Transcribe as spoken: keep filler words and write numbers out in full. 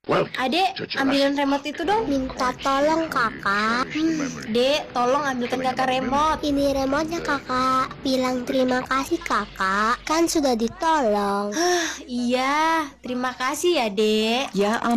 Adek, ambilin remote itu dong. Minta tolong kakak. hmm, Dek, tolong ambilkan kakak remote. Ini remote-nya kakak. Bilang terima kasih kakak. Kan sudah ditolong. Iya, terima kasih ya dek. Ya